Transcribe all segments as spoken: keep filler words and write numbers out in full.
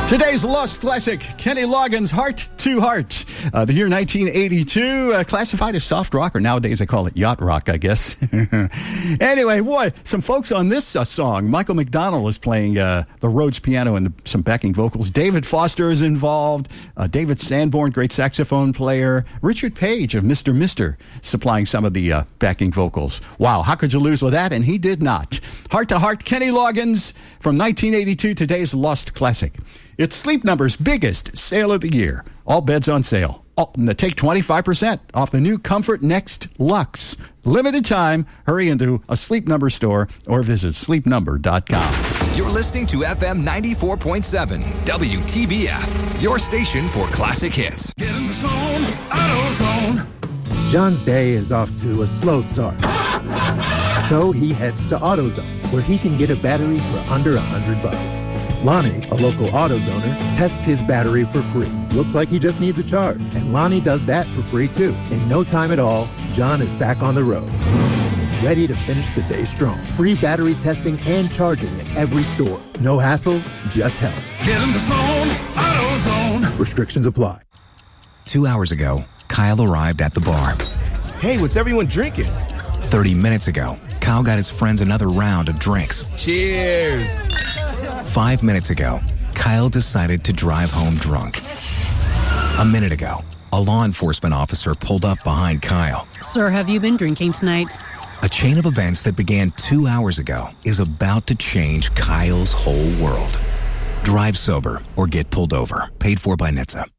Today's Lost Classic, Kenny Loggins' Heart to Heart. Uh, the year nineteen eighty-two, uh, classified as soft rock, or nowadays they call it yacht rock, I guess. Anyway, boy, some folks on this uh, song. Michael McDonald is playing uh, the Rhodes piano and some backing vocals. David Foster is involved. Uh, David Sanborn, great saxophone player. Richard Page of Mister Mister supplying some of the uh, backing vocals. Wow, how could you lose with that? And he did not. Heart to Heart, Kenny Loggins from nineteen eighty-two, today's Lost Classic. It's Sleep Number's biggest sale of the year. All beds on sale. Oh, take twenty-five percent off the new Comfort Next Luxe. Limited time. Hurry into a Sleep Number store or visit sleep number dot com. You're listening to F M ninety-four point seven, W T B F, your station for classic hits. Get in the zone, AutoZone. John's day is off to a slow start. So he heads to AutoZone, where he can get a battery for under a hundred bucks. Lonnie, a local AutoZoner, tests his battery for free. Looks like he just needs a charge, and Lonnie does that for free too. In no time at all, John is back on the road, ready to finish the day strong. Free battery testing and charging at every store. No hassles, just help. Get in the zone, AutoZone. Restrictions apply. Two hours ago, Kyle arrived at the bar. Hey, what's everyone drinking? Thirty minutes ago, Kyle got his friends another round of drinks. Cheers! Five minutes ago, Kyle decided to drive home drunk. A minute ago, a law enforcement officer pulled up behind Kyle. Sir, have you been drinking tonight? A chain of events that began two hours ago is about to change Kyle's whole world. Drive sober or get pulled over. Paid for by N H T S A.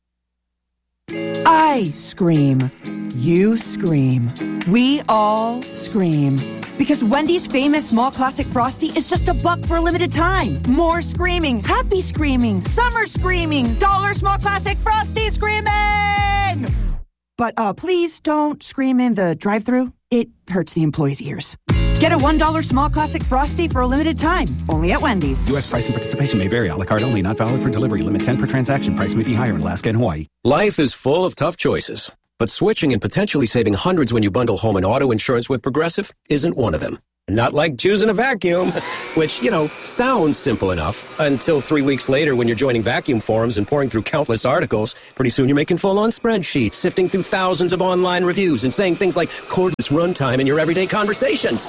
I scream. You scream. We all scream. Because Wendy's famous small classic Frosty is just a buck for a limited time. More screaming, happy screaming, summer screaming, dollar small classic Frosty screaming! But uh, please don't scream in the drive-thru. It hurts the employees' ears. Get a one dollar small classic Frosty for a limited time. Only at Wendy's. U S price and participation may vary. A la carte only. Not valid for delivery. Limit ten per transaction. Price may be higher in Alaska and Hawaii. Life is full of tough choices. But switching and potentially saving hundreds when you bundle home and auto insurance with Progressive isn't one of them. Not like choosing a vacuum, which, you know, sounds simple enough until three weeks later when you're joining vacuum forums and pouring through countless articles. Pretty soon you're making full-on spreadsheets, sifting through thousands of online reviews and saying things like cordless runtime in your everyday conversations.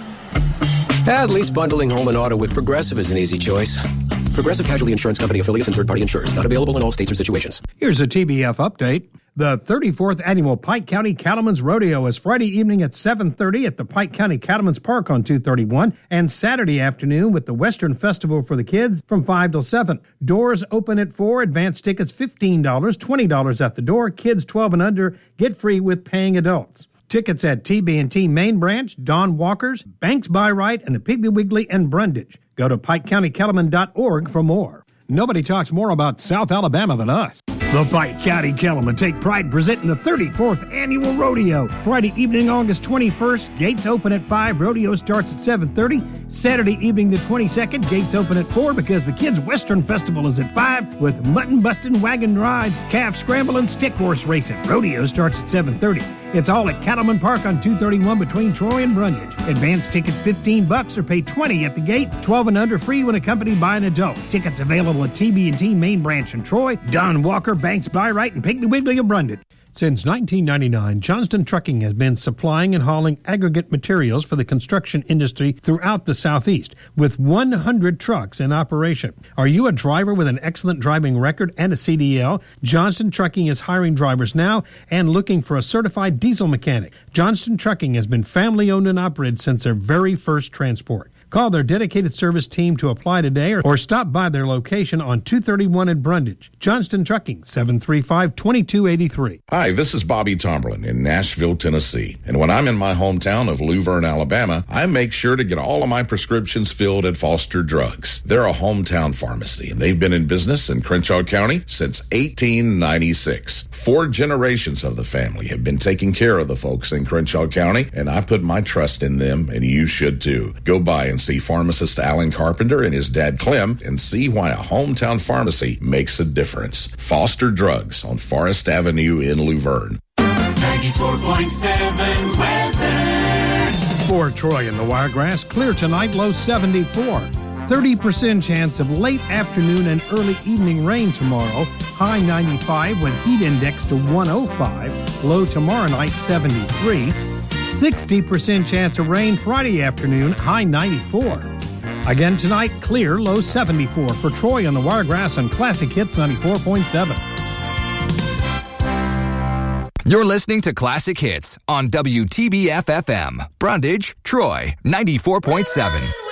At least bundling home and auto with Progressive is an easy choice. Progressive Casualty Insurance Company affiliates and third-party insurers. Not available in all states or situations. Here's a T B F update. The thirty-fourth Annual Pike County Cattlemen's Rodeo is Friday evening at seven thirty at the Pike County Cattlemen's Park on two thirty-one, and Saturday afternoon with the Western Festival for the kids from five till seven. Doors open at four, advance tickets fifteen dollars, twenty dollars at the door. Kids twelve and under get free with paying adults. Tickets at T B and T Main Branch, Don Walker's, Banks by Right, and the Piggly Wiggly and Brundage. Go to pike county cattlemen dot org for more. Nobody talks more about South Alabama than us. The Pike County Cattlemen take pride in presenting the thirty-fourth Annual Rodeo. Friday evening, August twenty-first, gates open at five, rodeo starts at seven thirty. Saturday evening, the twenty-second, gates open at four because the Kids Western Festival is at five with mutton-busting wagon rides, calf scramble, and stick horse racing. Rodeo starts at seven thirty. It's all at Cattleman Park on two thirty-one between Troy and Brundage. Advance ticket fifteen bucks or pay twenty at the gate. twelve and under free when accompanied by an adult. Tickets available at T B and T Main Branch in Troy, Don Walker, Banks by Right, and Piggly Wiggly of Brundage. Since nineteen ninety-nine, Johnston Trucking has been supplying and hauling aggregate materials for the construction industry throughout the Southeast, with one hundred trucks in operation. Are you a driver with an excellent driving record and a C D L? Johnston Trucking is hiring drivers now and looking for a certified diesel mechanic. Johnston Trucking has been family-owned and operated since their very first transport. Call their dedicated service team to apply today or, or stop by their location on two thirty-one at Brundage. Johnston Trucking, seven three five, two two eight three. Hi, this is Bobby Tomberlin in Nashville, Tennessee. And when I'm in my hometown of Luverne, Alabama, I make sure to get all of my prescriptions filled at Foster Drugs. They're a hometown pharmacy, and they've been in business in Crenshaw County since eighteen ninety-six. Four generations of the family have been taking care of the folks in Crenshaw County, and I put my trust in them, and you should too. Go by and see pharmacist Alan Carpenter and his dad Clem and see why a hometown pharmacy makes a difference. Foster Drugs on Forest Avenue in Luverne. ninety-four point seven weather. For Troy and the Wiregrass, clear tonight, low seventy-four. thirty percent chance of late afternoon and early evening rain tomorrow. High ninety-five with heat index to one oh five. Low tomorrow night seventy-three. sixty percent chance of rain Friday afternoon. High ninety-four. Again tonight, clear, low seventy-four. For Troy on the Wiregrass on Classic Hits ninety-four point seven. You're listening to Classic Hits on W T B F F M. Brundage, Troy, ninety-four point seven.